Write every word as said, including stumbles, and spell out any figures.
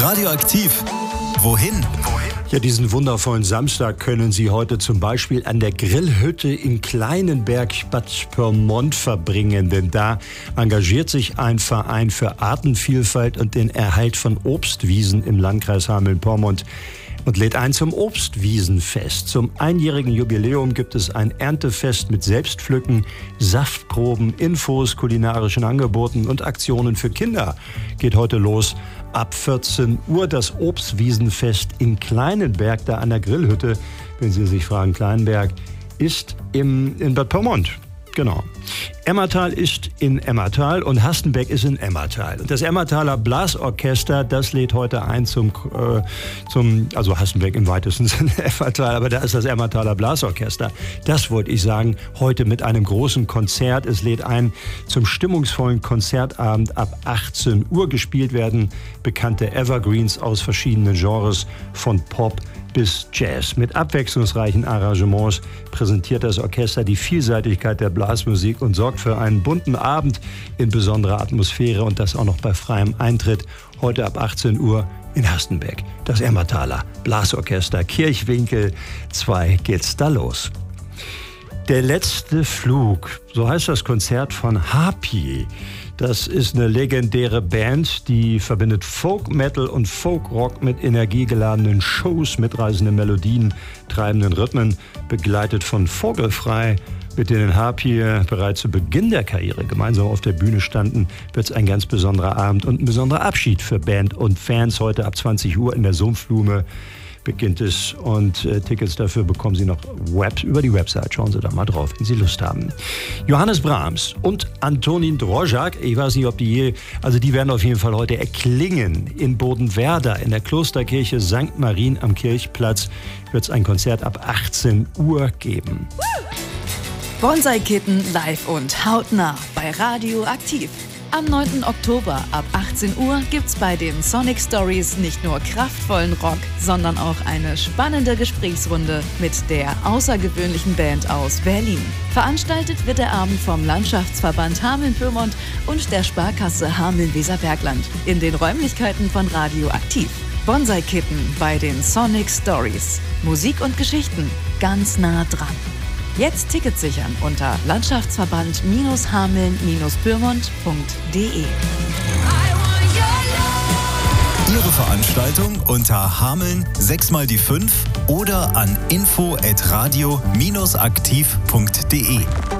Radioaktiv. Wohin? Ja, diesen wundervollen Samstag können Sie heute zum Beispiel an der Grillhütte in Kleinenberg, Bad Pyrmont verbringen. Denn da engagiert sich ein Verein für Artenvielfalt und den Erhalt von Obstwiesen im Landkreis Hameln-Pyrmont und lädt ein zum Obstwiesenfest. Zum einjährigen Jubiläum gibt es ein Erntefest mit Selbstpflücken, Saftproben, Infos, kulinarischen Angeboten und Aktionen für Kinder. Geht heute los. Ab vierzehn Uhr das Obstwiesenfest in Kleinenberg, da an der Grillhütte. Wenn Sie sich fragen, Kleinenberg ist im, in Bad Pyrmont. Genau. Emmertal ist in Emmertal und Hastenbeck ist in Emmertal. Und das Emmertaler Blasorchester, das lädt heute ein zum, äh, zum also Hastenbeck im weitesten Sinne Emmertal, aber da ist das Emmertaler Blasorchester. Das wollte ich sagen, heute mit einem großen Konzert. Es lädt ein zum stimmungsvollen Konzertabend. Ab achtzehn Uhr gespielt werden bekannte Evergreens aus verschiedenen Genres, von Pop bis Jazz. Mit abwechslungsreichen Arrangements präsentiert das Orchester die Vielseitigkeit der Blasmusik und sorgt für einen bunten Abend in besonderer Atmosphäre und das auch noch bei freiem Eintritt. Heute ab achtzehn Uhr in Hastenbeck. Das Emmertaler Blasorchester Kirchwinkel zwei geht's da los. Der letzte Flug, so heißt das Konzert von Harpy. Das ist eine legendäre Band, die verbindet Folk Metal und Folk Rock mit energiegeladenen Shows, mitreißenden Melodien, treibenden Rhythmen, begleitet von Vogelfrei, mit denen Harpy bereits zu Beginn der Karriere gemeinsam auf der Bühne standen, wird es ein ganz besonderer Abend und ein besonderer Abschied für Band und Fans. Heute ab zwanzig Uhr in der Sumpfblume beginnt es und äh, Tickets dafür bekommen Sie noch Web, über die Website. Schauen Sie da mal drauf, wenn Sie Lust haben. Johannes Brahms und Antonin Dvořák, ich weiß nicht, ob die je, also die werden auf jeden Fall heute erklingen. In Bodenwerder, in der Klosterkirche Sankt Marien am Kirchplatz, wird es ein Konzert ab achtzehn Uhr geben. Bonsai-Kitten live und hautnah bei Radioaktiv. Am neunten Oktober ab achtzehn Uhr gibt's bei den Sonic Stories nicht nur kraftvollen Rock, sondern auch eine spannende Gesprächsrunde mit der außergewöhnlichen Band aus Berlin. Veranstaltet wird der Abend vom Landschaftsverband Hameln-Pyrmont und der Sparkasse Hameln-Weserbergland in den Räumlichkeiten von Radioaktiv. Bonsai-Kitten bei den Sonic Stories. Musik und Geschichten ganz nah dran. Jetzt Tickets sichern unter landschaftsverband-hameln-pyrmont punkt de. Ihre Veranstaltung unter Hameln sechs mal die fünf oder an info at radio aktiv punkt de.